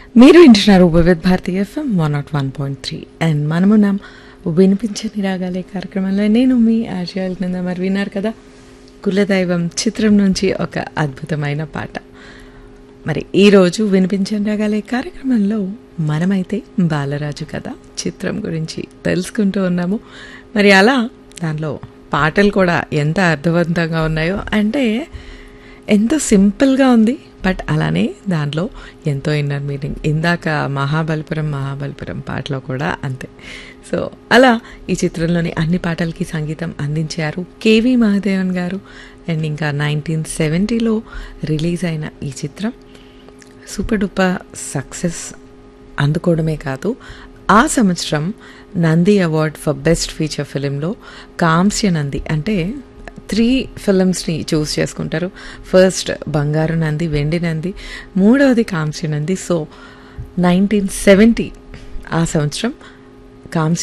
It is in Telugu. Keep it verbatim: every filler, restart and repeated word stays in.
మీరు వింటున్నారు వివిధ Bharati FM one not one point three and మనమున్నాం వినిపించని రాగాలే కార్యక్రమంలో. నేను మీ ఆశయాల కింద మరి విన్నారు కదా, కులదైవం చిత్రం నుంచి ఒక అద్భుతమైన పాట. మరి ఈరోజు వినిపించని రాగాలే కార్యక్రమంలో మనమైతే బాలరాజు కథ చిత్రం గురించి తెలుసుకుంటూ ఉన్నాము. మరి అలా దానిలో పాటలు కూడా ఎంత అర్థవంతంగా ఉన్నాయో, అంటే ఎంతో సింపుల్గా ఉంది, బట్ అలానే దాంట్లో ఎంతో ఇన్నర్ మీనింగ్. ఇందాక మహాబలిపురం మహాబలిపురం పాటలో కూడా అంతే. సో అలా ఈ చిత్రంలోని అన్ని పాటలకి సంగీతం అందించారు కేవి మహాదేవన్ గారు. అండ్ ఇంకా నైన్టీన్ సెవెంటీలో రిలీజ్ అయిన ఈ చిత్రం సూపర్ డూపర్ సక్సెస్ అందుకోవడమే కాదు, ఆ సంవత్సరం Nandi award for best feature ఫిలింలో కాంస్య నంది, అంటే త్రీ ఫిలిమ్స్ని చూస్ చేసుకుంటారు. ఫస్ట్ బంగారు నంది, వెండి నంది, మూడవది కాంస్య నంది. సో నైన్టీన్ సెవెంటీ ఆ సంవత్సరం కాంస్య